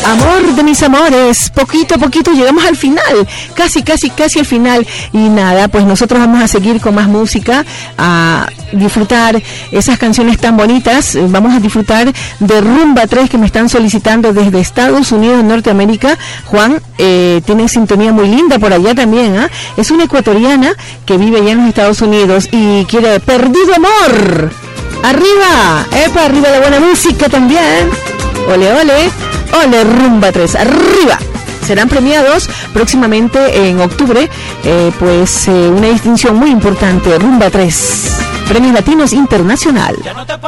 Amor de mis amores, poquito a poquito llegamos al final, casi al final. Y nada, pues nosotros vamos a seguir con más música, a disfrutar esas canciones tan bonitas. Vamos a disfrutar de Rumba 3 que me están solicitando desde Estados Unidos, Norteamérica. Juan tiene sintonía muy linda por allá también, ¿eh? Es una ecuatoriana que vive allá en los Estados Unidos y quiere Perdido Amor. Arriba, epa, arriba la buena música también. Ole, ole, ole, Rumba 3, arriba. Serán premiados próximamente en octubre, una distinción muy importante, Rumba 3, Premios Latinos Internacional.